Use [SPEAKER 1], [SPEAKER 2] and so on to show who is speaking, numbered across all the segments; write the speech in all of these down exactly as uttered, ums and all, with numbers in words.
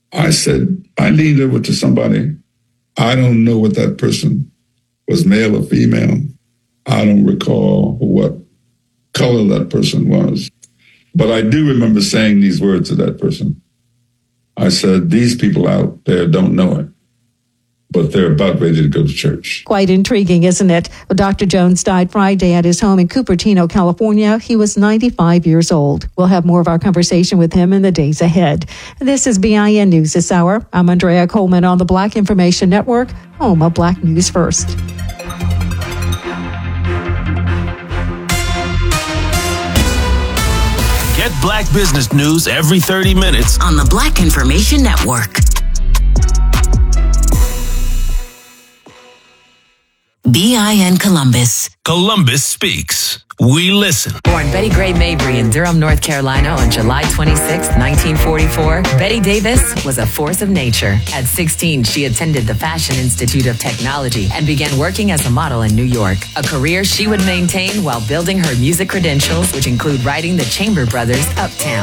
[SPEAKER 1] I said, I leaned over to somebody. I don't know what that person was, male or female. I don't recall what color that person was. But I do remember saying these words to that person. I said, these people out there don't know it, but they're about ready to go to church.
[SPEAKER 2] Quite intriguing, isn't it? Doctor Jones died Friday at his home in Cupertino, California. He was ninety-five years old. We'll have more of our conversation with him in the days ahead. This is B I N News this hour. I'm Andrea Coleman on the Black Information Network, home of Black News First.
[SPEAKER 3] Get Black business news every thirty minutes
[SPEAKER 4] on the Black Information Network. B I N Columbus.
[SPEAKER 3] Columbus speaks. We listen.
[SPEAKER 5] Born Betty Gray Mabry in Durham, North Carolina on July twenty-sixth, nineteen forty-four, Betty Davis was a force of nature. At sixteen, she attended the Fashion Institute of Technology and began working as a model in New York, a career she would maintain while building her music credentials, which include writing the Chamber Brothers' Uptown.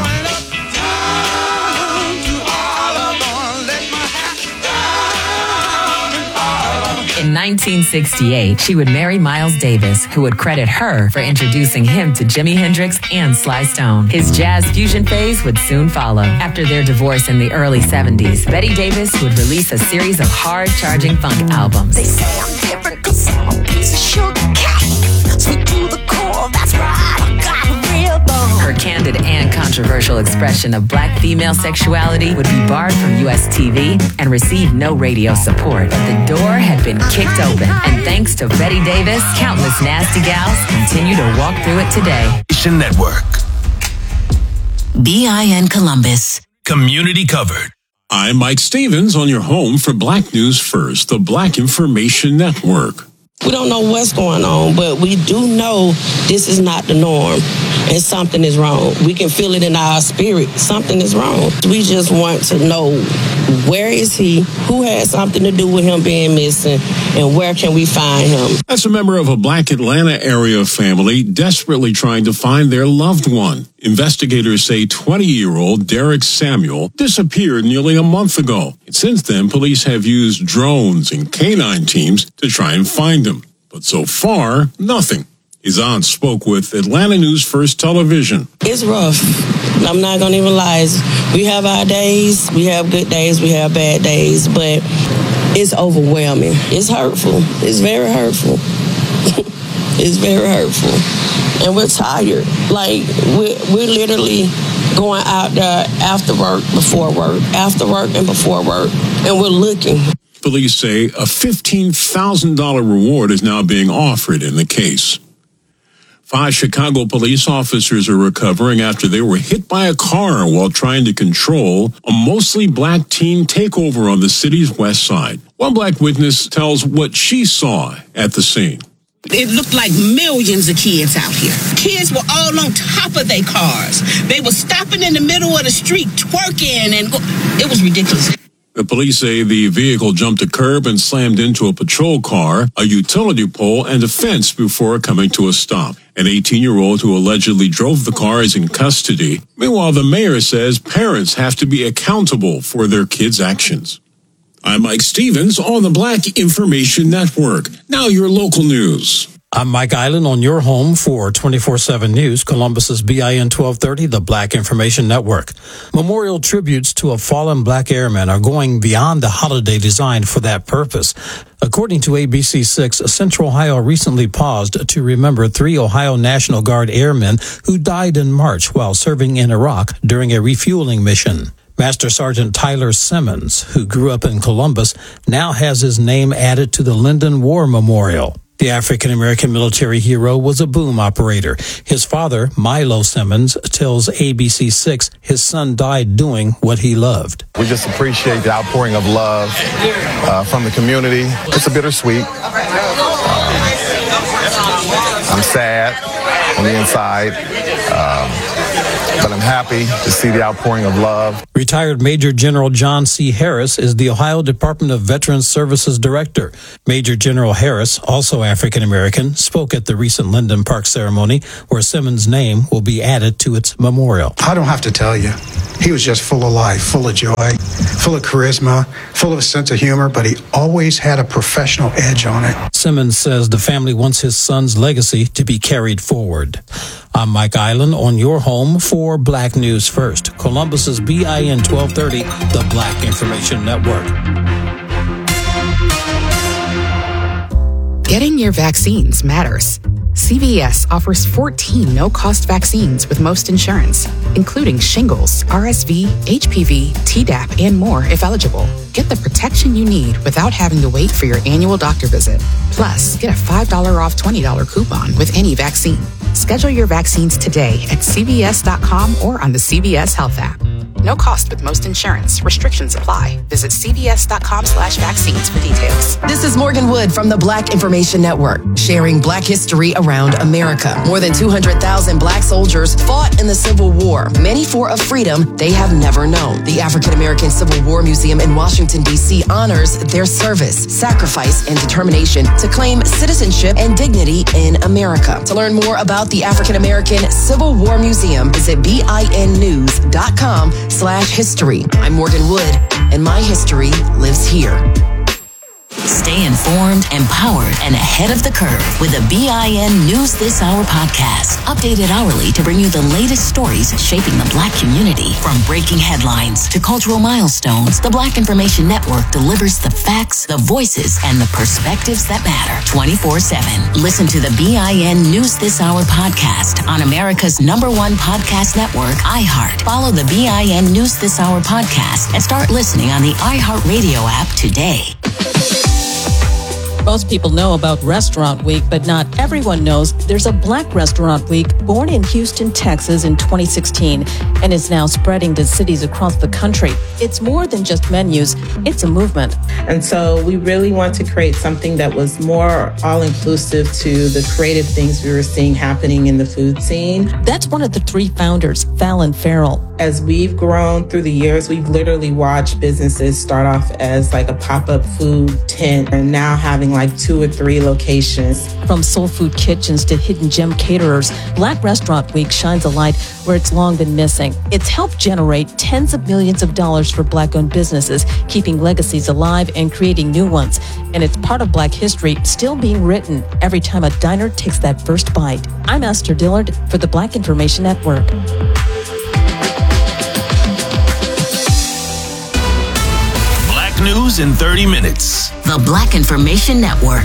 [SPEAKER 5] In nineteen sixty-eight, she would marry Miles Davis, who would credit her for introducing him to Jimi Hendrix and Sly Stone. His jazz fusion phase would soon follow. After their divorce in the early seventies, Betty Davis would release a series of hard-charging funk albums.
[SPEAKER 6] They say I'm different 'cause I'm a piece of sugar cane. Sweet to the core, that's right, I got a real bone.
[SPEAKER 5] Her candid and controversial expression of black female sexuality would be barred from U S T V and receive no radio support. But the door had been kicked open, and thanks to Betty Davis, countless nasty gals continue to walk through it today.
[SPEAKER 3] Network.
[SPEAKER 4] B I N Columbus.
[SPEAKER 3] Community covered.
[SPEAKER 7] I'm Mike Stevens on your home for Black News First, the Black Information Network.
[SPEAKER 8] We don't know what's going on, but we do know this is not the norm and something is wrong. We can feel it in our spirit. Something is wrong. We just want to know, where is he? Who had something to do with him being missing? And where can we find him?
[SPEAKER 7] That's a member of a Black Atlanta area family desperately trying to find their loved one. Investigators say twenty-year-old Derek Samuel disappeared nearly a month ago. And since then, police have used drones and canine teams to try and find him. But so far, nothing. His aunt spoke with Atlanta News First Television.
[SPEAKER 8] It's rough. I'm not going to even lie. We have our days. We have good days. We have bad days. But it's overwhelming. It's hurtful. It's very hurtful. It's very hurtful. And we're tired. Like, we're, we're literally going out there after work, before work, after work and before work, and we're looking.
[SPEAKER 7] Police say a fifteen thousand dollars reward is now being offered in the case. Five Chicago police officers are recovering after they were hit by a car while trying to control a mostly black teen takeover on the city's west side. One black witness tells what she saw at the scene.
[SPEAKER 9] It looked like millions of kids out here. Kids were all on top of their cars. They were stopping in the middle of the street, twerking, and go- it was ridiculous.
[SPEAKER 7] The police say the vehicle jumped a curb and slammed into a patrol car, a utility pole, and a fence before coming to a stop. An eighteen-year-old who allegedly drove the car is in custody. Meanwhile, the mayor says parents have to be accountable for their kids' actions. I'm Mike Stevens on the Black Information Network. Now your local news.
[SPEAKER 10] I'm Mike Island on your home for twenty-four seven News, Columbus's B I N twelve thirty, the Black Information Network. Memorial tributes to a fallen black airman are going beyond the holiday designed for that purpose. According to A B C six, Central Ohio recently paused to remember three Ohio National Guard airmen who died in March while serving in Iraq during a refueling mission. Master Sergeant Tyler Simmons, who grew up in Columbus, now has his name added to the Linden War Memorial. The African-American military hero was a boom operator. His father, Milo Simmons, tells A B C six his son died doing what he loved.
[SPEAKER 11] We just appreciate the outpouring of love uh, from the community. It's a bittersweet. Um, I'm sad on the inside. Um, but I'm happy to see the outpouring of love.
[SPEAKER 10] Retired Major General John C. Harris is the Ohio Department of Veterans Services Director. Major General Harris, also African American, spoke at the recent Linden Park ceremony where Simmons' name will be added to its memorial.
[SPEAKER 12] I don't have to tell you. He was just full of life, full of joy, full of charisma, full of a sense of humor, but he always had a professional edge on it.
[SPEAKER 10] Simmons says the family wants his son's legacy to be carried forward. I'm Mike Island on your home for Black News First, Columbus's B I N twelve thirty, the Black Information Network.
[SPEAKER 13] Getting your vaccines matters. C V S offers fourteen no-cost vaccines with most insurance, including shingles, R S V, H P V, Tdap, and more if eligible. Get the protection you need without having to wait for your annual doctor visit. Plus, get a five dollars off twenty dollars coupon with any vaccine. Schedule your vaccines today at C V S dot com or on the C V S Health app. No cost with most insurance. Restrictions apply. Visit C V S dot com slash vaccines for details.
[SPEAKER 14] This is Morgan Wood from the Black Information Network, sharing Black history around America. More than two hundred thousand Black soldiers fought in the Civil War, many for a freedom they have never known. The African American Civil War Museum in Washington, D C honors their service, sacrifice, and determination to claim citizenship and dignity in America. To learn more about the African American Civil War Museum, visit B I N news dot com slash history. I'm Morgan Wood, and my history lives here.
[SPEAKER 4] Stay informed, empowered, and ahead of the curve with the B I N News This Hour podcast. Updated hourly to bring you the latest stories shaping the Black community. From breaking headlines to cultural milestones, the Black Information Network delivers the facts, the voices, and the perspectives that matter twenty-four seven. Listen to the B I N News This Hour podcast on America's number one podcast network, iHeart. Follow the B I N News This Hour podcast and start listening on the iHeartRadio app today.
[SPEAKER 15] Most people know about Restaurant Week, but not everyone knows there's a Black Restaurant Week born in Houston, Texas in twenty sixteen and is now spreading to cities across the country. It's more than just menus, it's a movement.
[SPEAKER 16] And so we really want to create something that was more all-inclusive to the creative things we were seeing happening in the food scene.
[SPEAKER 15] That's one of the three founders, Fallon Farrell.
[SPEAKER 16] As we've grown through the years, we've literally watched businesses start off as like a pop-up food tent and now having like two or three locations.
[SPEAKER 15] From soul food kitchens to hidden gem caterers, Black Restaurant Week shines a light where it's long been missing. It's helped generate tens of millions of dollars for Black-owned businesses, keeping legacies alive and creating new ones. And it's part of Black history still being written every time a diner takes that first bite. I'm Esther Dillard for the Black Information Network.
[SPEAKER 3] News in thirty minutes.
[SPEAKER 4] The Black Information Network.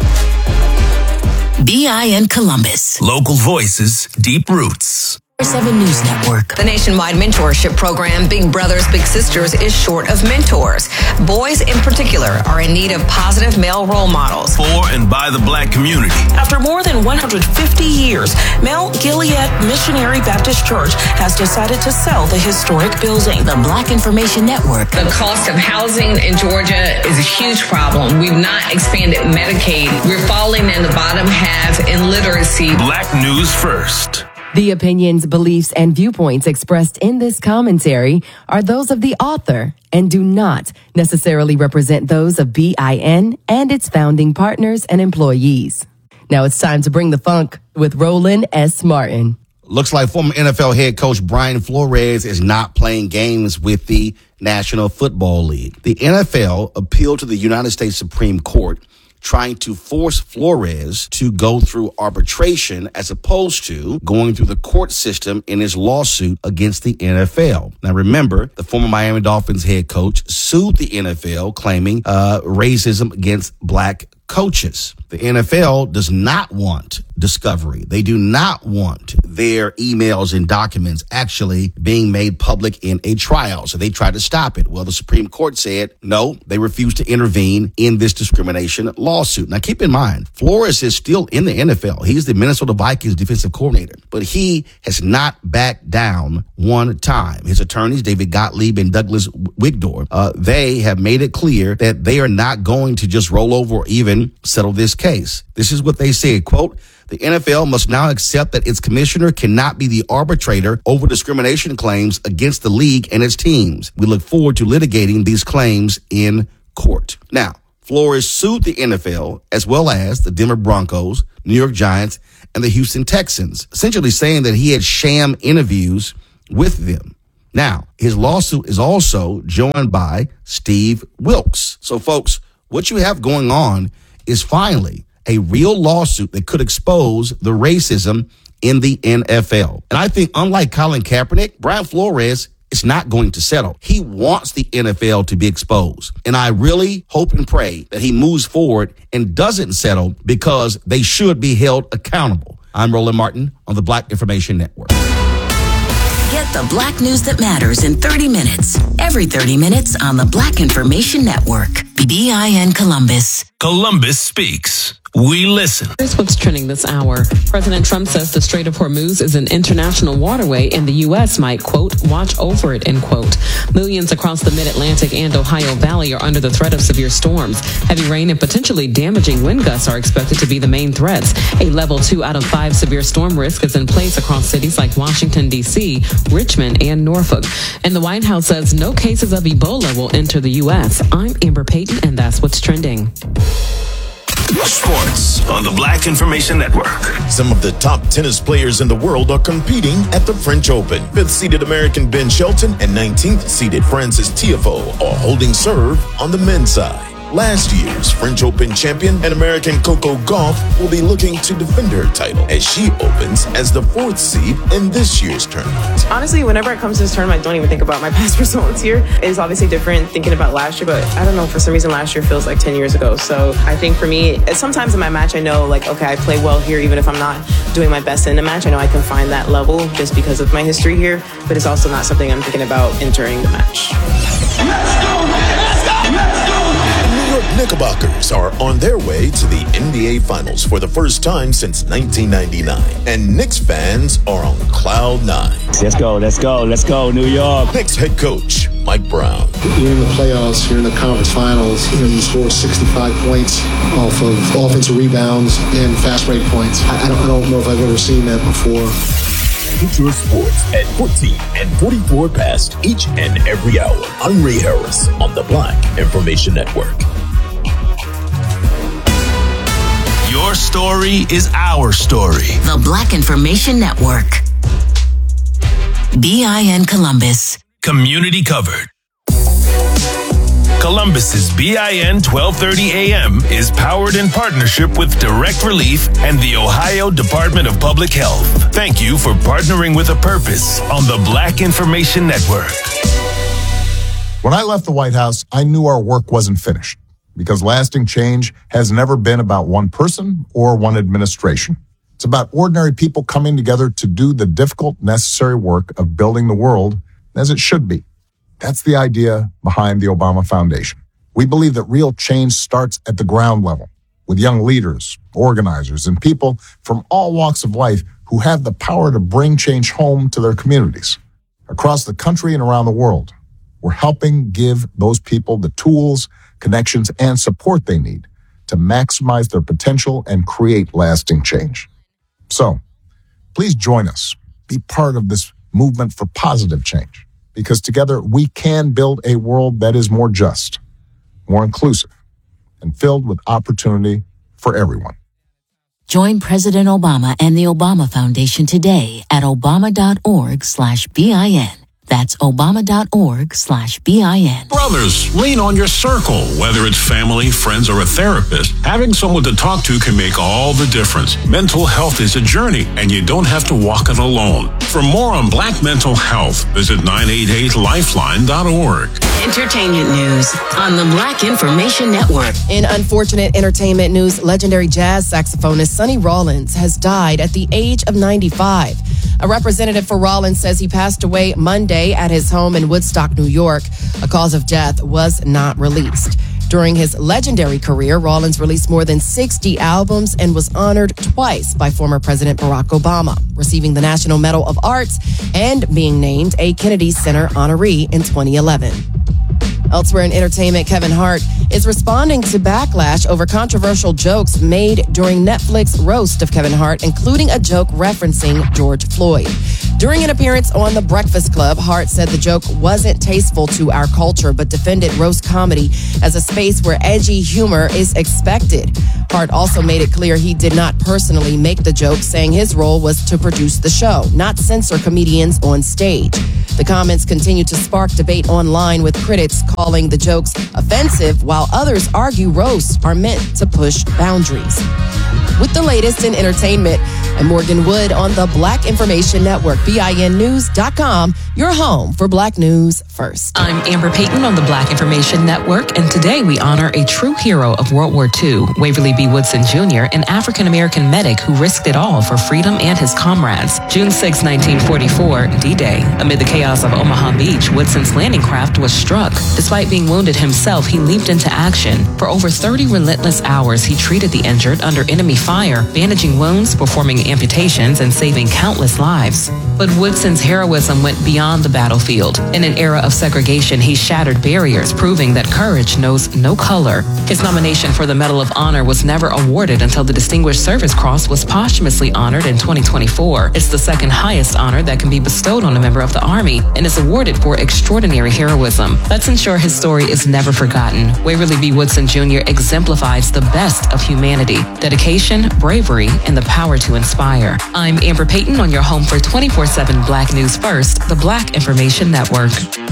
[SPEAKER 4] B I N Columbus.
[SPEAKER 3] Local voices, deep roots.
[SPEAKER 4] seven News Network.
[SPEAKER 14] The nationwide mentorship program, Big Brothers Big Sisters, is short of mentors. Boys in particular are in need of positive male role models.
[SPEAKER 3] For and by the Black community.
[SPEAKER 17] After more than one hundred fifty years, Mount Gilead Missionary Baptist Church has decided to sell the historic building.
[SPEAKER 4] The Black Information Network.
[SPEAKER 18] The cost of housing in Georgia is a huge problem. We've not expanded Medicaid. We're falling in the bottom half in literacy.
[SPEAKER 3] Black News First.
[SPEAKER 19] The opinions, beliefs, and viewpoints expressed in this commentary are those of the author and do not necessarily represent those of B I N and its founding partners and employees. Now it's time to bring the funk with Roland S. Martin.
[SPEAKER 20] Looks like former N F L head coach Brian Flores is not playing games with the National Football League. The N F L appealed to the United States Supreme Court, trying to force Flores to go through arbitration as opposed to going through the court system in his lawsuit against the N F L. Now, remember, the former Miami Dolphins head coach sued the N F L claiming uh, racism against black coaches. The N F L does not want discovery. They do not want their emails and documents actually being made public in a trial. So they tried to stop it. Well, the Supreme Court said no, they refused to intervene in this discrimination lawsuit. Now, keep in mind, Flores is still in the N F L. He's the Minnesota Vikings defensive coordinator, but he has not backed down one time. His attorneys, David Gottlieb and Douglas Wigdor, uh, they have made it clear that they are not going to just roll over or even even settle this case. This is what they said, quote, the N F L must now accept that its commissioner cannot be the arbitrator over discrimination claims against the league and its teams. We look forward to litigating these claims in court. Now, Flores sued the N F L as well as the Denver Broncos, New York Giants, and the Houston Texans, essentially saying that he had sham interviews with them. Now, his lawsuit is also joined by Steve Wilks. So, folks, what you have going on is finally a real lawsuit that could expose the racism in the N F L. And I think, unlike Colin Kaepernick, Brian Flores is not going to settle. He wants the N F L to be exposed. And I really hope and pray that he moves forward and doesn't settle, because they should be held accountable. I'm Roland Martin on the Black Information Network.
[SPEAKER 4] Get the Black news that matters in thirty minutes. Every thirty minutes on the Black Information Network. B I N Columbus.
[SPEAKER 3] Columbus speaks. We listen.
[SPEAKER 21] Here's what's trending this hour. President Trump says the Strait of Hormuz is an international waterway and the U S might, quote, watch over it, end quote. Millions across the Mid-Atlantic and Ohio Valley are under the threat of severe storms. Heavy rain and potentially damaging wind gusts are expected to be the main threats. A level two out of five severe storm risk is in place across cities like Washington, D C, Richmond, and Norfolk. And the White House says no cases of Ebola will enter the U S. I'm Amber Payton, and that's what's trending.
[SPEAKER 3] Sports on the Black Information Network.
[SPEAKER 22] Some of the top tennis players in the world are competing at the French Open. Fifth-seeded American Ben Shelton and nineteenth-seeded Frances Tiafoe are holding serve on the men's side. Last year's French Open champion and American Coco Gauff will be looking to defend her title as she opens as the fourth seed in this year's tournament.
[SPEAKER 23] Honestly, whenever it comes to this tournament, I don't even think about my past results here. It is obviously different thinking about last year, but I don't know, for some reason last year feels like ten years ago. So I think for me, sometimes in my match, I know like, okay, I play well here, even if I'm not doing my best in the match. I know I can find that level just because of my history here, but it's also not something I'm thinking about entering the match.
[SPEAKER 22] Let's go! Let's go! Let's go! New York Knickerbockers are on their way to the N B A Finals for the first time since nineteen ninety-nine. And Knicks fans are on cloud nine.
[SPEAKER 24] Let's go, let's go, let's go, New York.
[SPEAKER 22] Knicks head coach Mike Brown.
[SPEAKER 25] You're in the playoffs, you're in the conference finals, you know, you score sixty-five points off of offensive rebounds and fast break points. I, I, don't, I don't know if I've ever seen that before.
[SPEAKER 22] Get your sports at fourteen and forty-four past each and every hour. I'm Ray Harris on the Black Information Network.
[SPEAKER 3] Your story is our story.
[SPEAKER 4] The Black Information Network. B I N Columbus.
[SPEAKER 3] Community covered. Columbus's B I N twelve thirty A M is powered in partnership with Direct Relief and the Ohio Department of Public Health. Thank you for partnering with a purpose on the Black Information Network.
[SPEAKER 26] When I left the White House, I knew our work wasn't finished, because lasting change has never been about one person or one administration. It's about ordinary people coming together to do the difficult, necessary work of building the world as it should be. That's the idea behind the Obama Foundation. We believe that real change starts at the ground level, with young leaders, organizers, and people from all walks of life who have the power to bring change home to their communities. Across the country and around the world, we're helping give those people the tools, connections, and support they need to maximize their potential and create lasting change. So, please join us. Be part of this movement for positive change, because together we can build a world that is more just, more inclusive, and filled with opportunity for everyone.
[SPEAKER 4] Join President Obama and the Obama Foundation today at obama.org slash BIN. That's obama.org slash BIN.
[SPEAKER 7] Brothers, lean on your circle. Whether it's family, friends, or a therapist, having someone to talk to can make all the difference. Mental health is a journey, and you don't have to walk it alone. For more on Black mental health, visit nine eight eight lifeline dot org.
[SPEAKER 4] Entertainment news on the Black Information Network.
[SPEAKER 14] In unfortunate entertainment news, legendary jazz saxophonist Sonny Rollins has died at the age of ninety-five. A representative for Rollins says he passed away Monday at his home in Woodstock, New York. A cause of death was not released. During his legendary career, Rollins released more than sixty albums and was honored twice by former President Barack Obama, receiving the National Medal of Arts and being named a Kennedy Center honoree in twenty eleven. Elsewhere in entertainment, Kevin Hart is responding to backlash over controversial jokes made during Netflix roast of Kevin Hart, including a joke referencing George Floyd. During an appearance on The Breakfast Club, Hart said the joke wasn't tasteful to our culture, but defended roast comedy as a space where edgy humor is expected. Hart also made it clear he did not personally make the joke, saying his role was to produce the show, not censor comedians on stage. The comments continue to spark debate online, with critics calling the jokes offensive, while others argue roasts are meant to push boundaries. With the latest in entertainment, I'm Morgan Wood on the Black Information Network, B I N news dot com, your home for Black News First.
[SPEAKER 21] I'm Amber Payton on the Black Information Network, and today we honor a true hero of World War Two, Waverly B. Woodson Junior, an African-American medic who risked it all for freedom and his comrades. June sixth, nineteen forty-four, D-Day. Amid the chaos of Omaha Beach, Woodson's landing craft was struck. Despite being wounded himself, he leaped into action. For over thirty relentless hours, he treated the injured under enemy fire, bandaging wounds, performing amputations, and saving countless lives. But Woodson's heroism went beyond the battlefield. In an era of segregation, he shattered barriers, proving that courage knows no color. His nomination for the Medal of Honor was never awarded until the Distinguished Service Cross was posthumously honored in twenty twenty-four. It's the second highest honor that can be bestowed on a member of the Army and is awarded for extraordinary heroism. Let's ensure his story is never forgotten. Waverly B. Woodson Junior exemplifies the best of humanity, dedication, bravery, and the power to inspire. I'm Amber Payton on your home for twenty-four seven Black News First, the Black Information Network.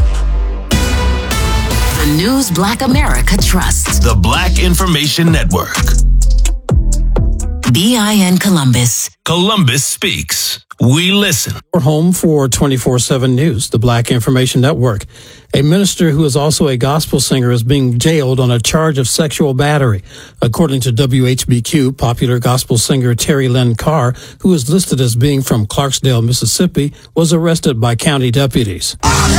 [SPEAKER 4] The news Black America trusts.
[SPEAKER 3] The Black Information Network.
[SPEAKER 4] B I N Columbus.
[SPEAKER 3] Columbus speaks. We listen.
[SPEAKER 10] We're home for twenty-four seven News, the Black Information Network. A minister who is also a gospel singer is being jailed on a charge of sexual battery. According to W H B Q, popular gospel singer Terry Lynn Carr, who is listed as being from Clarksdale, Mississippi, was arrested by county deputies.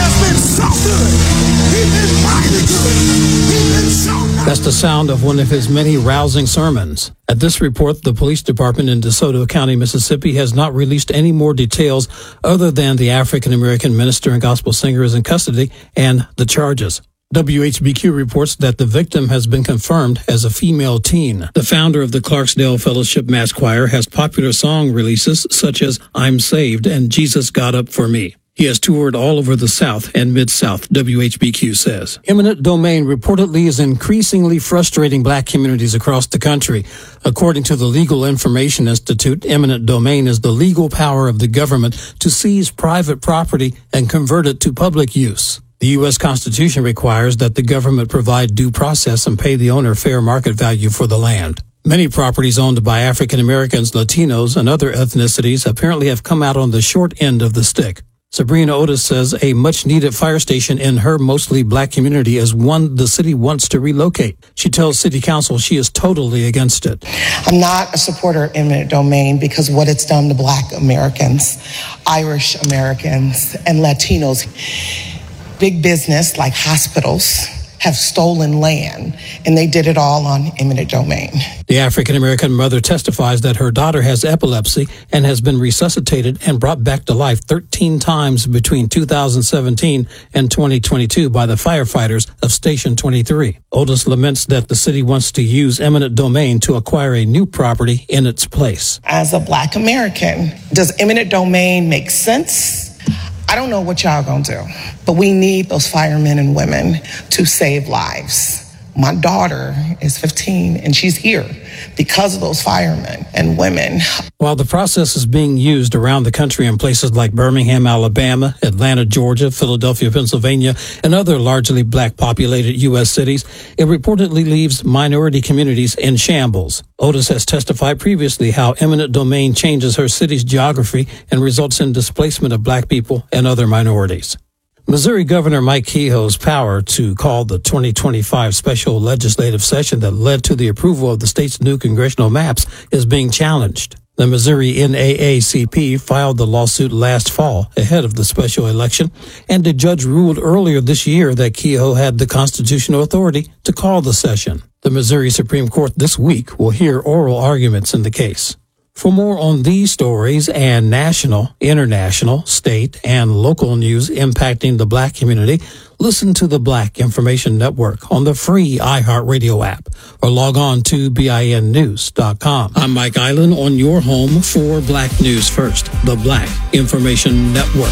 [SPEAKER 10] That's the sound of one of his many rousing sermons. At this report, the police department in DeSoto County, Mississippi, has not released any more details other than the African-American minister and gospel singer is in custody and the charges. W H B Q reports that the victim has been confirmed as a female teen. The founder of the Clarksdale Fellowship Mass Choir has popular song releases such as I'm Saved and Jesus Got Up For Me. He has toured all over the South and Mid-South, W H B Q says. Eminent domain reportedly is increasingly frustrating black communities across the country. According to the Legal Information Institute, eminent domain is the legal power of the government to seize private property and convert it to public use. The U S Constitution requires that the government provide due process and pay the owner fair market value for the land. Many properties owned by African Americans, Latinos, and other ethnicities apparently have come out on the short end of the stick. Sabrina Otis says a much-needed fire station in her mostly black community is one the city wants to relocate. She tells City Council she is totally against it.
[SPEAKER 1] I'm not a supporter of eminent domain because what it's done to black Americans, Irish Americans, and Latinos. Big business like hospitals have stolen land, and they did it all on eminent domain.
[SPEAKER 10] The African-American mother testifies that her daughter has epilepsy and has been resuscitated and brought back to life thirteen times between two thousand seventeen and twenty twenty-two by the firefighters of Station twenty-three. Otis laments that the city wants to use eminent domain to acquire a new property in its place.
[SPEAKER 1] As a black American, does eminent domain make sense? I don't know what y'all gonna do, but we need those firemen and women to save lives. My daughter is fifteen and she's here because of those firemen and women.
[SPEAKER 10] While the process is being used around the country in places like Birmingham, Alabama, Atlanta, Georgia, Philadelphia, Pennsylvania, and other largely black populated U S cities, it reportedly leaves minority communities in shambles. Otis has testified previously how eminent domain changes her city's geography and results in displacement of black people and other minorities. Missouri Governor Mike Kehoe's power to call the twenty twenty-five special legislative session that led to the approval of the state's new congressional maps is being challenged. The Missouri N double A C P filed the lawsuit last fall ahead of the special election, and a judge ruled earlier this year that Kehoe had the constitutional authority to call the session. The Missouri Supreme Court this week will hear oral arguments in the case. For more on these stories and national, international, state, and local news impacting the Black community, listen to the Black Information Network on the free iHeartRadio app or log on to B I N news dot com. I'm Mike Island on your home for Black News First, the Black Information Network.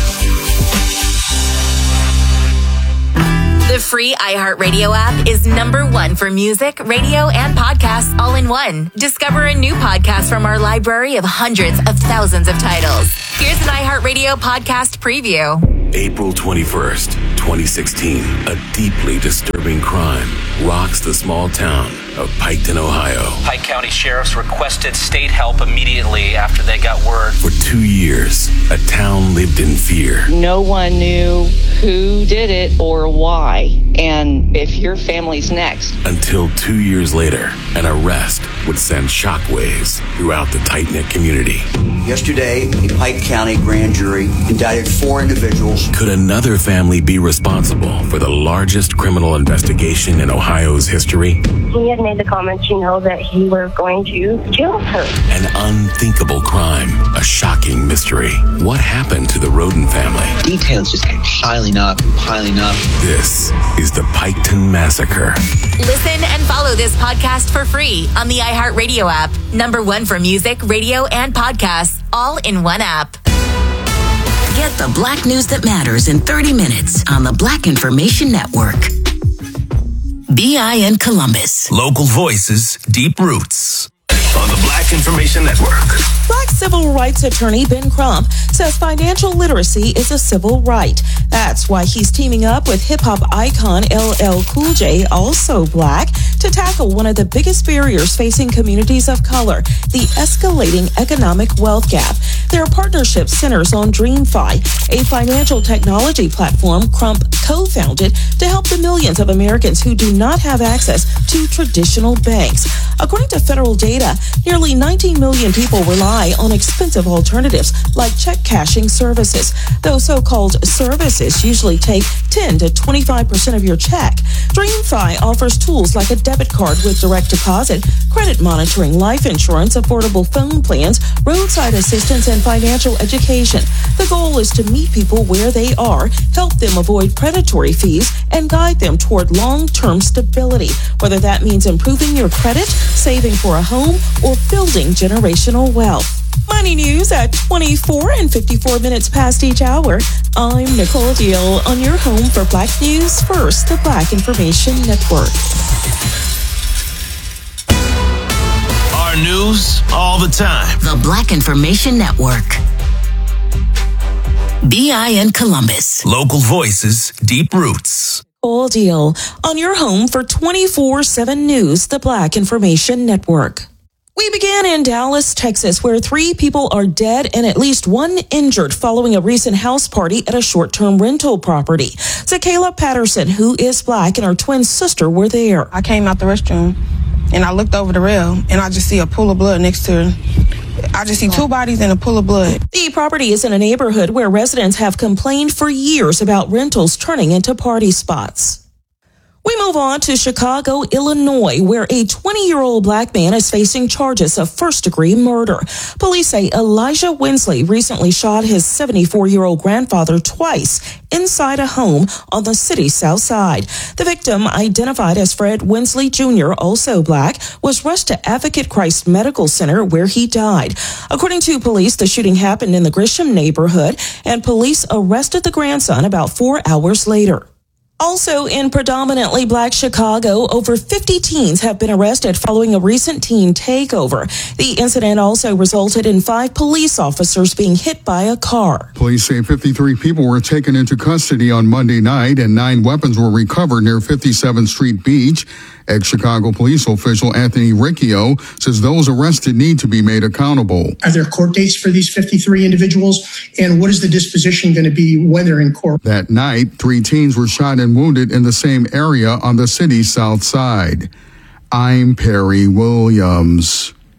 [SPEAKER 2] The free iHeartRadio app is number one for music, radio, and podcasts all in one. Discover a new podcast from our library of hundreds of thousands of titles. Here's an iHeartRadio podcast preview.
[SPEAKER 5] April twenty-first, twenty sixteen, a deeply disturbing crime rocks the small town of Piketon, Ohio.
[SPEAKER 6] Pike County sheriffs requested state help immediately after they got word.
[SPEAKER 5] For two years, a town lived in fear.
[SPEAKER 8] No one knew who did it or why, and if your family's next.
[SPEAKER 5] Until two years later, an arrest would send shockwaves throughout the tight-knit community.
[SPEAKER 9] Yesterday, a Pike County grand jury indicted four individuals.
[SPEAKER 5] Could another family be responsible for the largest criminal investigation in Ohio's history?
[SPEAKER 11] He had made the comment, you know, that he was going to kill her.
[SPEAKER 5] An unthinkable crime, a shocking mystery. What happened to the Roden family?
[SPEAKER 11] Details just kept piling up and piling up.
[SPEAKER 5] This is the Piketon Massacre.
[SPEAKER 2] Listen and follow this podcast for free on the iHeartRadio app. Number one for music, radio, and podcasts, all in one app.
[SPEAKER 4] Get the Black news that matters in thirty minutes on the Black Information Network. B I N Columbus.
[SPEAKER 3] Local voices, deep roots. On the Black Information Network.
[SPEAKER 17] Black civil rights attorney Ben Crump says financial literacy is a civil right. That's why he's teaming up with hip-hop icon L L Cool J, also Black, to tackle one of the biggest barriers facing communities of color, the escalating economic wealth gap. Their partnership centers on DreamFi, a financial technology platform Crump co-founded to help the millions of Americans who do not have access to traditional banks. According to federal data, nearly nineteen million people rely on expensive alternatives like check cashing services. Those so-called services usually take ten to twenty-five percent of your check. DreamFi offers tools like a debit card with direct deposit, credit monitoring, life insurance, affordable phone plans, roadside assistance, and financial education. The goal is to meet people where they are, help them avoid predatory fees, and guide them toward long-term stability, whether that means improving your credit, saving for a home, or building generational wealth. Money news at twenty-four and fifty-four minutes past each hour. I'm Nicole Deal on your home for Black News First, the Black Information Network.
[SPEAKER 3] Our news all the time.
[SPEAKER 4] The Black Information Network. B I N Columbus.
[SPEAKER 3] Local voices, deep roots.
[SPEAKER 17] All deal on your home for twenty-four seven News, the Black Information Network. We began in Dallas, Texas, where three people are dead and at least one injured following a recent house party at a short-term rental property. Zakayla Patterson, who is Black, and her twin sister were there.
[SPEAKER 27] I came out the restroom and I looked over the rail and I just see a pool of blood next to her. I just see two bodies and a pool of blood.
[SPEAKER 17] The property is in a neighborhood where residents have complained for years about rentals turning into party spots. We move on to Chicago, Illinois, where a twenty-year-old Black man is facing charges of first-degree murder. Police say Elijah Winsley recently shot his seventy-four-year-old grandfather twice inside a home on the city's south side. The victim, identified as Fred Winsley Junior, also Black, was rushed to Advocate Christ Medical Center where he died. According to police, the shooting happened in the Grisham neighborhood, and police arrested the grandson about four hours later. Also in predominantly Black Chicago, over fifty teens have been arrested following a recent teen takeover. The incident also resulted in five police officers being hit by a car.
[SPEAKER 28] Police say fifty-three people were taken into custody on Monday night and nine weapons were recovered near fifty-seventh Street Beach. Ex-Chicago police official Anthony Riccio says those arrested need to be made accountable.
[SPEAKER 29] Are there court dates for these fifty-three individuals? And what is the disposition going to be when they're in court?
[SPEAKER 28] That night, three teens were shot and wounded in the same area on the city's south side. I'm Perry Williams.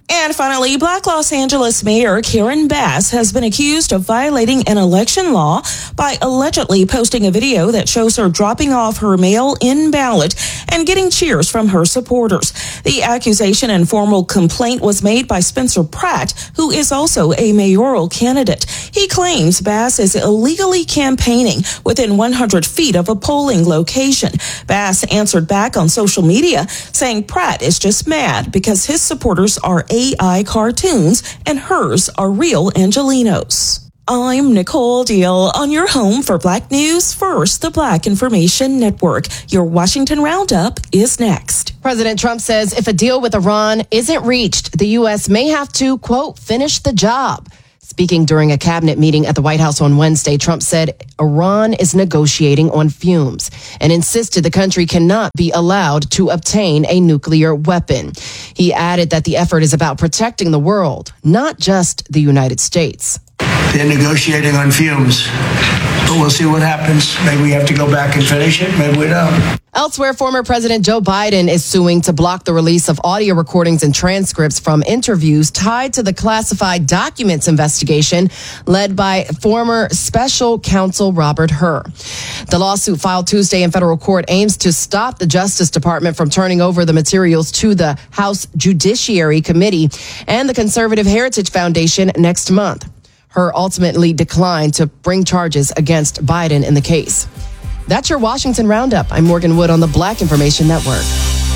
[SPEAKER 17] And finally, Black Los Angeles Mayor Karen Bass has been accused of violating an election law by allegedly posting a video that shows her dropping off her mail-in ballot and getting cheers from her supporters. The accusation and formal complaint was made by Spencer Pratt, who is also a mayoral candidate. He claims Bass is illegally campaigning within one hundred feet of a polling location. Bass answered back on social media saying Pratt is just mad because his supporters are A I cartoons and hers are real Angelinos. I'm Nicole Deal on your home for Black News First, the Black Information Network. Your Washington Roundup is next.
[SPEAKER 14] President Trump says if a deal with Iran isn't reached, the U S may have to, quote, finish the job. Speaking during a cabinet meeting at the White House on Wednesday, Trump said Iran is negotiating on fumes and insisted the country cannot be allowed to obtain a nuclear weapon. He added that the effort is about protecting the world, not just the United States.
[SPEAKER 12] They're negotiating on fumes, but we'll see what happens. Maybe we have to go back and finish it. Maybe we don't.
[SPEAKER 14] Elsewhere, former President Joe Biden is suing to block the release of audio recordings and transcripts from interviews tied to the classified documents investigation led by former special counsel Robert Hur. The lawsuit filed Tuesday in federal court aims to stop the Justice Department from turning over the materials to the House Judiciary Committee and the Conservative Heritage Foundation next month. Hur ultimately declined to bring charges against Biden in the case. That's your Washington Roundup. I'm Morgan Wood on the Black Information Network.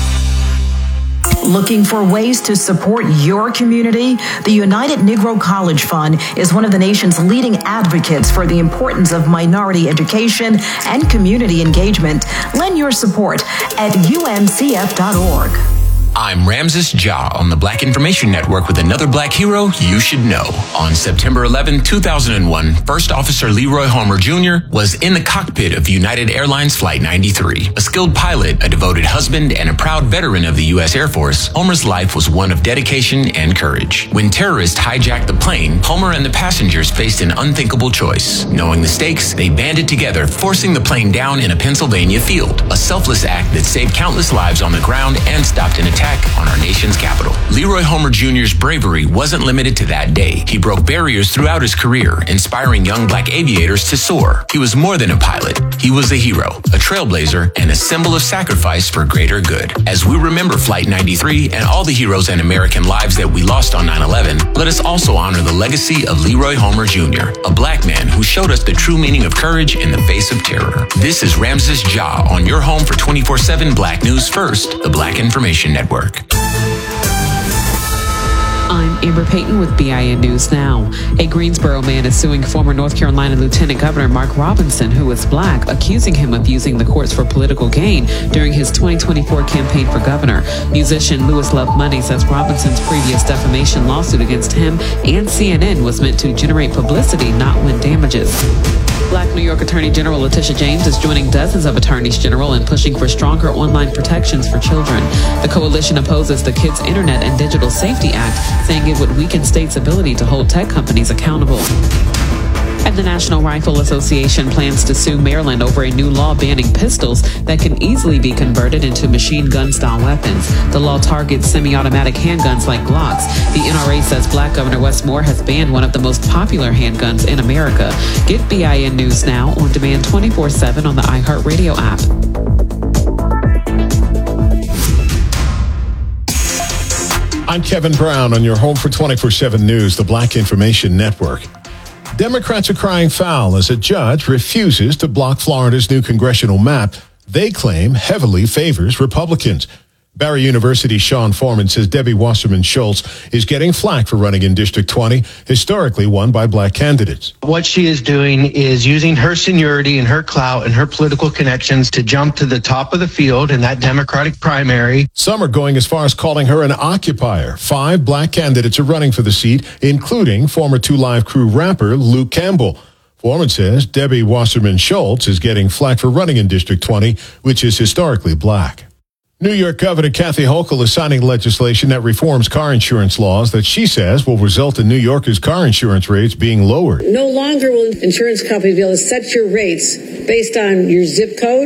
[SPEAKER 13] Looking for ways to support your community? The United Negro College Fund is one of the nation's leading advocates for the importance of minority education and community engagement. Lend your support at U N C F dot org.
[SPEAKER 15] I'm Ramses Ja on the Black Information Network with another Black hero you should know. On September eleventh, two thousand one, First Officer Leroy Homer Junior was in the cockpit of United Airlines Flight ninety-three. A skilled pilot, a devoted husband, and a proud veteran of the U S Air Force, Homer's life was one of dedication and courage. When terrorists hijacked the plane, Homer and the passengers faced an unthinkable choice. Knowing the stakes, they banded together, forcing the plane down in a Pennsylvania field. A selfless act that saved countless lives on the ground and stopped an attack on our nation's capital. Leroy Homer Junior's bravery wasn't limited to that day. He broke barriers throughout his career, inspiring young Black aviators to soar. He was more than a pilot. He was a hero, a trailblazer, and a symbol of sacrifice for greater good. As we remember Flight ninety-three and all the heroes and American lives that we lost on nine eleven, let us also honor the legacy of Leroy Homer Junior, a Black man who showed us the true meaning of courage in the face of terror. This is Ramses Ja on your home for twenty-four seven Black News First, the Black Information Network.
[SPEAKER 21] I'm Amber Payton with B I N News Now. A Greensboro man is suing former North Carolina Lieutenant Governor Mark Robinson, who is Black, accusing him of using the courts for political gain during his twenty twenty-four campaign for governor. Musician Louis Love Money says Robinson's previous defamation lawsuit against him and C N N was meant to generate publicity, not win damages. Black New York Attorney General Letitia James is joining dozens of attorneys general in pushing for stronger online protections for children. The coalition opposes the Kids Internet and Digital Safety Act, saying it would weaken states' ability to hold tech companies accountable. And the National Rifle Association plans to sue Maryland over a new law banning pistols that can easily be converted into machine gun-style weapons. The law targets semi-automatic handguns like Glocks. The N R A says Black Governor Wes Moore has banned one of the most popular handguns in America. Get B I N News Now on demand twenty-four seven on the iHeartRadio app.
[SPEAKER 16] I'm Kevin Brown on your home for twenty-four seven News, the Black Information Network. Democrats are crying foul as a judge refuses to block Florida's new congressional map they claim heavily favors Republicans. Barry University's Sean Foreman says Debbie Wasserman Schultz is getting flack for running in District twenty, historically won by Black candidates.
[SPEAKER 18] What she is doing is using her seniority and her clout and her political connections to jump to the top of the field in that Democratic primary.
[SPEAKER 16] Some are going as far as calling her an occupier. Five Black candidates are running for the seat, including former Two Live Crew rapper Luke Campbell. Foreman says Debbie Wasserman Schultz is getting flack for running in District twenty, which is historically Black. New York Governor Kathy Hochul is signing legislation that reforms car insurance laws that she says will result in New Yorkers' car insurance rates being lowered.
[SPEAKER 19] No longer will insurance companies be able to set your rates based on your zip code,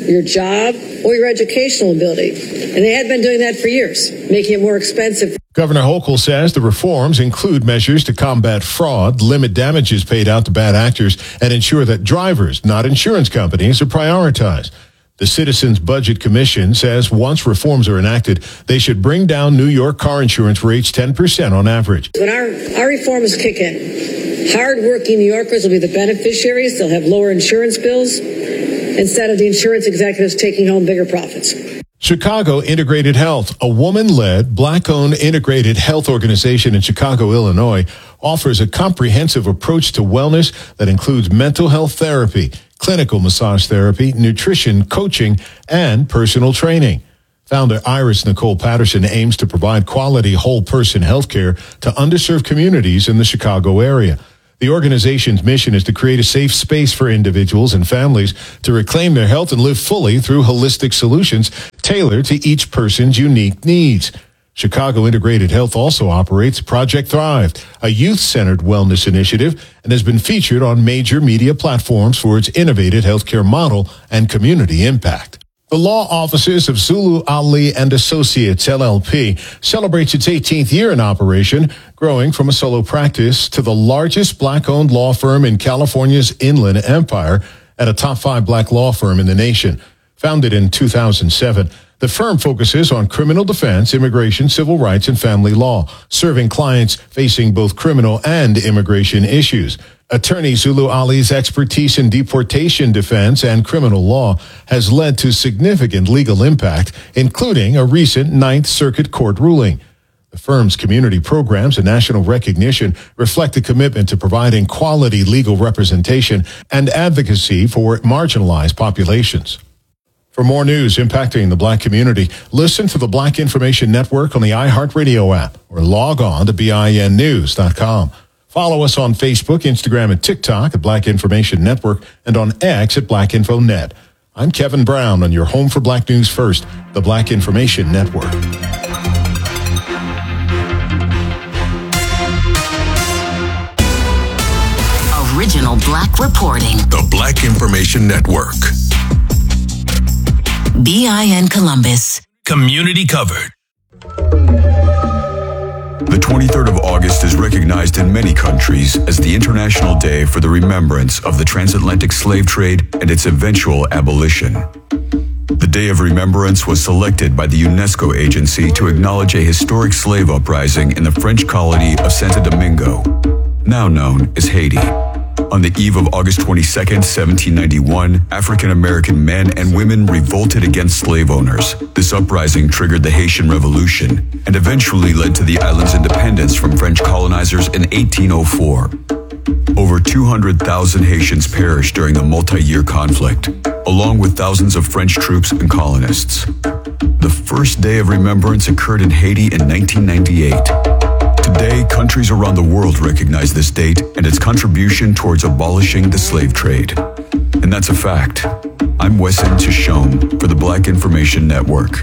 [SPEAKER 1] your job, or your educational ability. And they had been doing that for years, making it more expensive.
[SPEAKER 16] Governor Hochul says the reforms include measures to combat fraud, limit damages paid out to bad actors, and ensure that drivers, not insurance companies, are prioritized. The Citizens Budget Commission says once reforms are enacted, they should bring down New York car insurance rates ten percent on average.
[SPEAKER 1] When our, our reforms kick in, hardworking New Yorkers will be the beneficiaries. They'll have lower insurance bills instead of the insurance executives taking home bigger profits.
[SPEAKER 16] Chicago Integrated Health, a woman-led, black-owned integrated health organization in Chicago, Illinois, offers a comprehensive approach to wellness that includes mental health therapy, clinical massage therapy, nutrition, coaching, and personal training. Founder Iris Nicole Patterson aims to provide quality whole-person health care to underserved communities in the Chicago area. The organization's mission is to create a safe space for individuals and families to reclaim their health and live fully through holistic solutions tailored to each person's unique needs. Chicago Integrated Health also operates Project Thrive, a youth-centered wellness initiative, and has been featured on major media platforms for its innovative healthcare model and community impact. The law offices of Zulu Ali and Associates, L L P, celebrates its eighteenth year in operation, growing from a solo practice to the largest black-owned law firm in California's Inland Empire and a top five black law firm in the nation. Founded in two thousand seven, the firm focuses on criminal defense, immigration, civil rights, and family law, serving clients facing both criminal and immigration issues. Attorney Zulu Ali's expertise in deportation defense and criminal law has led to significant legal impact, including a recent Ninth Circuit Court ruling. The firm's community programs and national recognition reflect a commitment to providing quality legal representation and advocacy for marginalized populations. For more news impacting the black community, listen to the Black Information Network on the iHeartRadio app or log on to bin news dot com. Follow us on Facebook, Instagram, and TikTok at Black Information Network and on X at Black Info Net. I'm Kevin Brown on your home for Black News First, the Black Information Network.
[SPEAKER 4] Original Black reporting.
[SPEAKER 3] The Black Information Network.
[SPEAKER 4] B I N Columbus.
[SPEAKER 3] Community covered.
[SPEAKER 7] The twenty-third of August is recognized in many countries as the International Day for the Remembrance of the Transatlantic Slave Trade and its eventual abolition. The Day of Remembrance was selected by the UNESCO agency to acknowledge a historic slave uprising in the French colony of Santo Domingo, now known as Haiti. On the eve of August twenty-second, seventeen ninety-one, African-American men and women revolted against slave owners. This uprising triggered the Haitian Revolution and eventually led to the island's independence from French colonizers in eighteen oh four. Over two hundred thousand Haitians perished during the multi-year conflict, along with thousands of French troops and colonists. The first Day of Remembrance occurred in Haiti in nineteen ninety-eight. Today, countries around the world recognize this date and its contribution towards abolishing the slave trade. And that's a fact. I'm Wesson Tishome for the Black Information Network.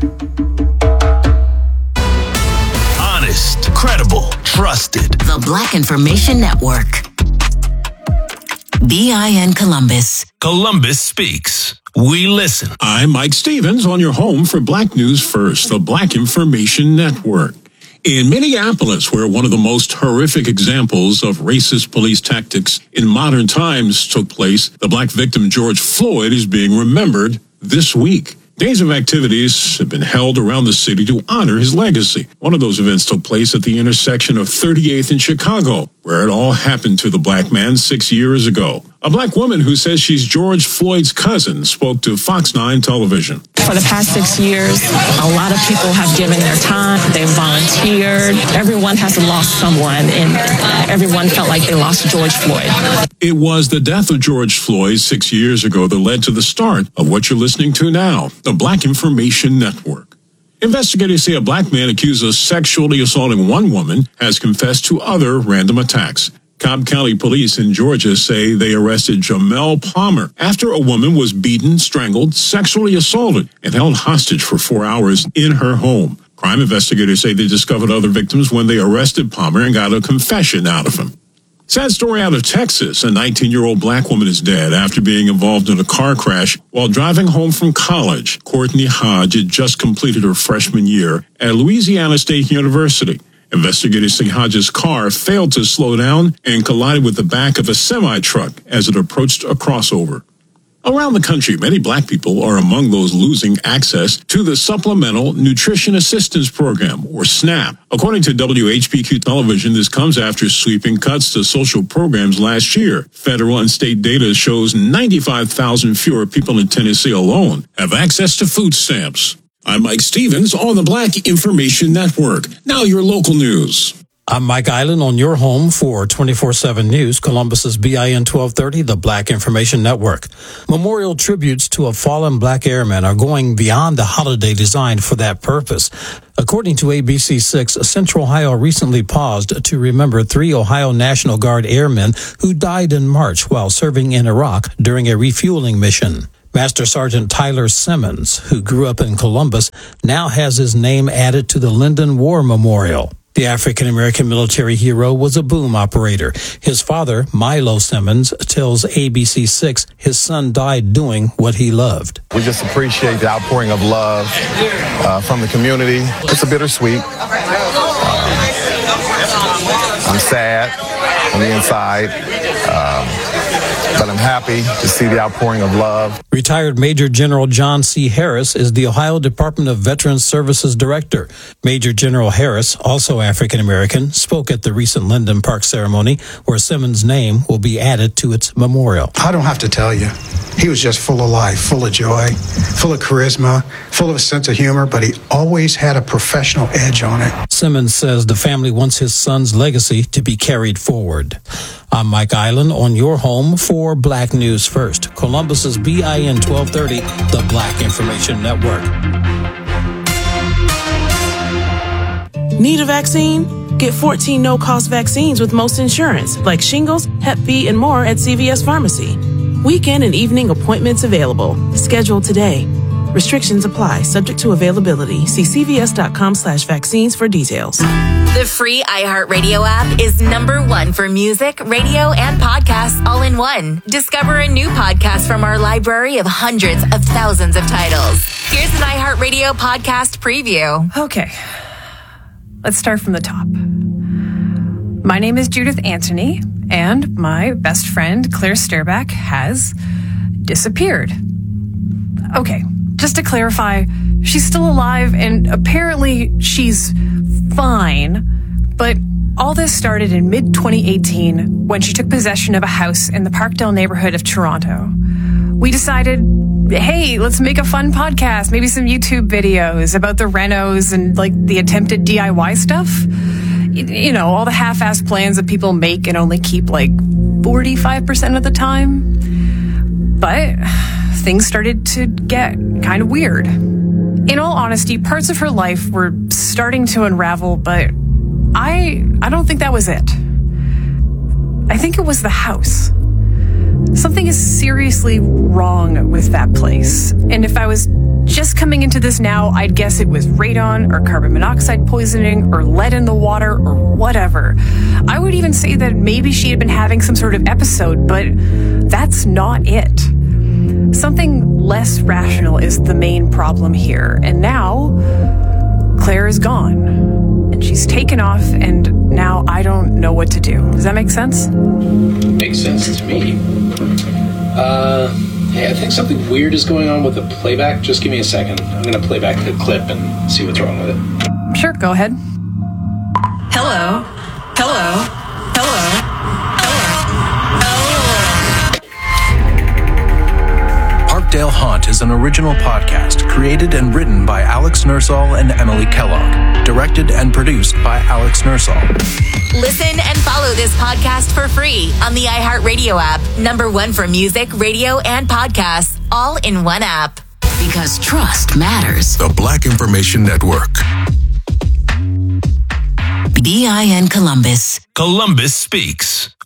[SPEAKER 3] Honest, credible, trusted.
[SPEAKER 4] The Black Information Network. B I N Columbus.
[SPEAKER 3] Columbus speaks. We listen.
[SPEAKER 19] I'm Mike Stevens on your home for Black News First, the Black Information Network. In Minneapolis, where one of the most horrific examples of racist police tactics in modern times took place, the black victim George Floyd is being remembered this week. Days of activities have been held around the city to honor his legacy. One of those events took place at the intersection of thirty-eighth and Chicago, where it all happened to the black man six years ago. A black woman who says she's George Floyd's cousin spoke to Fox nine television.
[SPEAKER 20] For the past six years, a lot of people have given their time, they've volunteered. Everyone has lost someone, and everyone felt like they lost George Floyd.
[SPEAKER 19] It was the death of George Floyd six years ago that led to the start of what you're listening to now, the Black Information Network. Investigators say a black man accused of sexually assaulting one woman has confessed to other random attacks. Cobb County Police in Georgia say they arrested Jamel Palmer after a woman was beaten, strangled, sexually assaulted, and held hostage for four hours in her home. Crime investigators say they discovered other victims when they arrested Palmer and got a confession out of him. Sad story out of Texas. A nineteen-year-old black woman is dead after being involved in a car crash while driving home from college. Courtney Hodge had just completed her freshman year at Louisiana State University. Investigators say Hodge's car failed to slow down and collided with the back of a semi-truck as it approached a crossover. Around the country, many black people are among those losing access to the Supplemental Nutrition Assistance Program, or SNAP. According to W H P Q Television, this comes after sweeping cuts to social programs last year. Federal and state data shows ninety-five thousand fewer people in Tennessee alone have access to food stamps. I'm Mike Stevens on the Black Information Network. Now your local news.
[SPEAKER 6] I'm Mike Island on your home for twenty-four seven News, Columbus's B I N twelve thirty, the Black Information Network. Memorial tributes to a fallen black airman are going beyond the holiday designed for that purpose. According to A B C six, Central Ohio recently paused to remember three Ohio National Guard airmen who died in March while serving in Iraq during a refueling mission. Master Sergeant Tyler Simmons, who grew up in Columbus, now has his name added to the Linden War Memorial. The African-American military hero was a boom operator. His father, Milo Simmons, tells A B C six his son died doing what he loved.
[SPEAKER 8] We just appreciate the outpouring of love uh, from the community. It's a bittersweet. Uh, I'm sad on the inside, um, but I'm happy to see the outpouring of love.
[SPEAKER 6] Retired Major General John C. Harris is the Ohio Department of Veterans Services Director. Major General Harris, also African-American, spoke at the recent Linden Park ceremony where Simmons' name will be added to its memorial.
[SPEAKER 9] I don't have to tell you. He was just full of life, full of joy, full of charisma, full of a sense of humor, but he always had a professional edge on it.
[SPEAKER 6] Simmons says the family wants his son's legacy to be carried forward. I'm Mike Island on your home for Black News First, Columbus's B I N twelve thirty, the Black Information Network.
[SPEAKER 17] Need a vaccine? Get fourteen no-cost vaccines with most insurance, like shingles, Hep B, and more at C V S Pharmacy. Weekend and evening appointments available. Schedule today. Restrictions apply, subject to availability. See cvs.com slash vaccines for details.
[SPEAKER 2] The free iHeartRadio app is number one for music, radio, and podcasts all in one. Discover a new podcast from our library of hundreds of thousands of titles. Here's an iHeartRadio podcast preview.
[SPEAKER 10] Okay, let's start from the top. My name is Judith Anthony, and my best friend, Claire Sterback, has disappeared. Okay, just to clarify, she's still alive, and apparently she's fine, but all this started in mid twenty eighteen when she took possession of a house in the Parkdale neighborhood of Toronto. We decided, hey, let's make a fun podcast, maybe some YouTube videos about the renos and like the attempted D I Y stuff. You know, all the half-assed plans that people make and only keep like forty-five percent of the time. But things started to get kind of weird. In all honesty, parts of her life were starting to unravel, but I I don't think that was it. I think it was the house. Something is seriously wrong with that place. And if I was just coming into this now, I'd guess it was radon or carbon monoxide poisoning or lead in the water or whatever. I would even say that maybe she had been having some sort of episode, but that's not it. Something less rational is the main problem here. And now, Claire is gone. And she's taken off, and now I don't know what to do. Does that make sense?
[SPEAKER 22] Makes sense to me. Uh, hey, I think something weird is going on with the playback. Just give me a second. I'm going to play back the clip and see what's wrong with it.
[SPEAKER 10] Sure, go ahead.
[SPEAKER 23] Hello. Hello. Hello.
[SPEAKER 24] Parkdale Haunt is an original podcast created and written by Alex Nursall and Emily Kellogg. Directed and produced by Alex Nursall.
[SPEAKER 2] Listen and follow this podcast for free on the iHeartRadio app. Number one for music, radio, and podcasts, all in one app.
[SPEAKER 4] Because trust matters.
[SPEAKER 5] The Black Information Network.
[SPEAKER 4] B I N Columbus.
[SPEAKER 3] Columbus Speaks.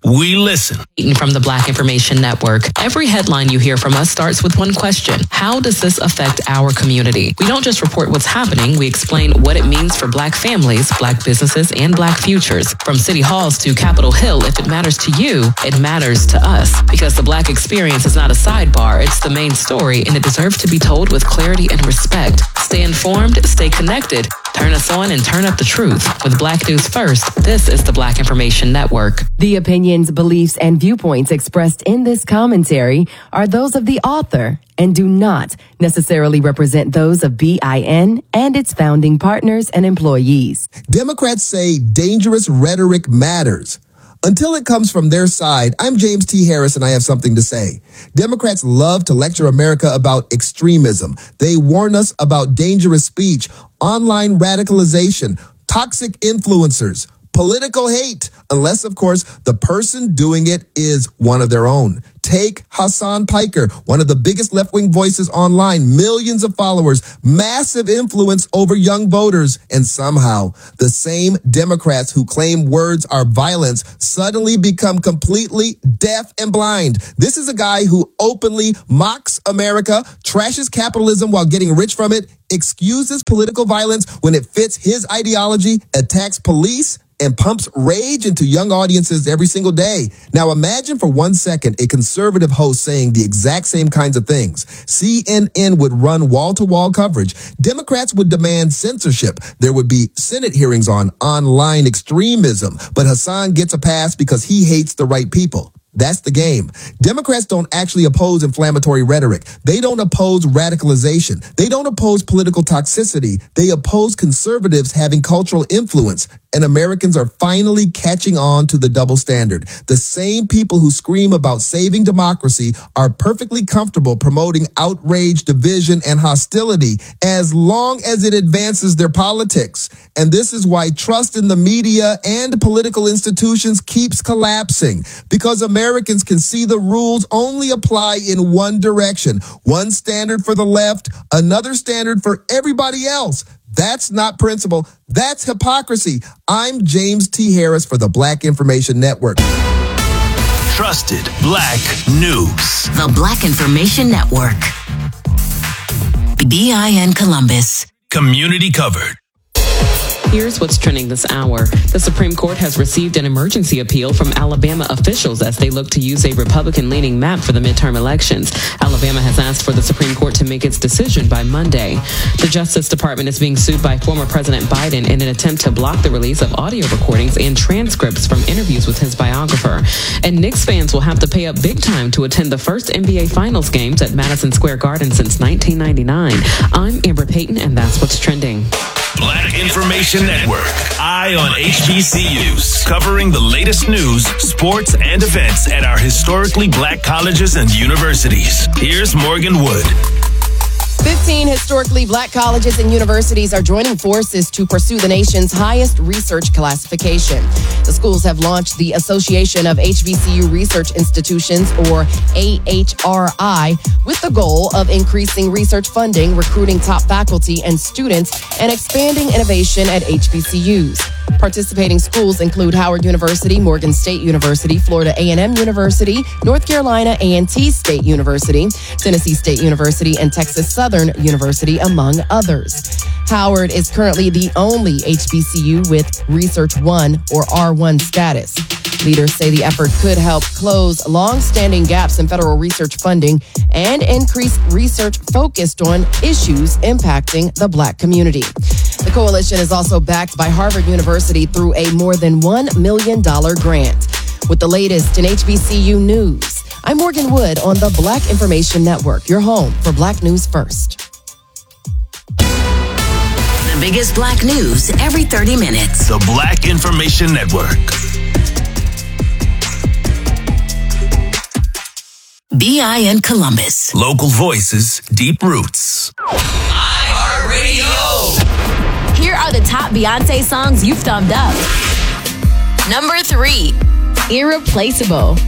[SPEAKER 3] we listen.
[SPEAKER 21] From the Black Information Network. Every headline you hear from us starts with one question. How does this affect our community? We don't just report what's happening. We explain what it means for Black families, Black businesses, and Black futures. From city halls to Capitol Hill, if it matters to you, it matters to us. Because the Black experience is not a sidebar. It's the main story, and it deserves to be told with clarity and respect. Stay informed, stay connected. Turn us on and turn up the truth. With Black News First, this is the Black Information Network.
[SPEAKER 11] The opinions, beliefs, and viewpoints expressed in this commentary are those of the author and do not necessarily represent those of B I N and its founding partners and employees.
[SPEAKER 12] Democrats say dangerous rhetoric matters. Until it comes from their side, I'm James T. Harris, and I have something to say. Democrats love to lecture America about extremism. They warn us about dangerous speech, online radicalization, toxic influencers, political hate, unless, of course, the person doing it is one of their own. Take Hassan Piker, one of the biggest left-wing voices online, millions of followers, massive influence over young voters, and somehow the same Democrats who claim words are violence suddenly become completely deaf and blind. This is a guy who openly mocks America, trashes capitalism while getting rich from it, excuses political violence when it fits his ideology, attacks police, and pumps rage into young audiences every single day. Now imagine for one second a conservative host saying the exact same kinds of things. C N N would run wall-to-wall coverage. Democrats would demand censorship. There would be Senate hearings on online extremism. But Hassan gets a pass because he hates the right people. That's the game. Democrats don't actually oppose inflammatory rhetoric. They don't oppose radicalization. They don't oppose political toxicity. They oppose conservatives having cultural influence. And Americans are finally catching on to the double standard. The same people who scream about saving democracy are perfectly comfortable promoting outrage, division, and hostility as long as it advances their politics. And this is why trust in the media and political institutions keeps collapsing, because Americans can see the rules only apply in one direction. One standard for the left, another standard for everybody else. That's not principle. That's hypocrisy. I'm James T. Harris for the Black Information Network.
[SPEAKER 3] Trusted Black News.
[SPEAKER 4] The Black Information Network. B I N Columbus.
[SPEAKER 3] Community covered.
[SPEAKER 21] Here's what's trending this hour. The Supreme Court has received an emergency appeal from Alabama officials as they look to use a Republican-leaning map for the midterm elections. Alabama has asked for the Supreme Court to make its decision by Monday. The Justice Department is being sued by former President Biden in an attempt to block the release of audio recordings and transcripts from interviews with his biographer. And Knicks fans will have to pay up big time to attend the first N B A Finals games at Madison Square Garden since nineteen ninety-nine. I'm Amber Payton, and that's what's trending.
[SPEAKER 3] Black Information Network. Eye on H B C Us. Covering the latest news, sports, and events at our historically Black colleges and universities. Here's Morgan Wood.
[SPEAKER 13] fifteen historically Black colleges and universities are joining forces to pursue the nation's highest research classification. The schools have launched the Association of H B C U Research Institutions, or A H R I, with the goal of increasing research funding, recruiting top faculty and students, and expanding innovation at H B C Us. Participating schools include Howard University, Morgan State University, Florida A and M University, North Carolina A and T State University, Tennessee State University, and Texas Southern University, among others. Howard is currently the only H B C U with Research one or R one status. Leaders say the effort could help close long-standing gaps in federal research funding and increase research focused on issues impacting the Black community. The coalition is also backed by Harvard University through a more than one million dollars grant. With the latest in H B C U news, I'm Morgan Wood on the Black Information Network, your home for Black News First.
[SPEAKER 4] The biggest Black news every thirty minutes.
[SPEAKER 3] The Black Information Network.
[SPEAKER 4] B I N Columbus.
[SPEAKER 3] Local voices, deep roots.
[SPEAKER 2] iHeartRadio. Here are the top Beyonce songs you've thumbed up. Number three, Irreplaceable.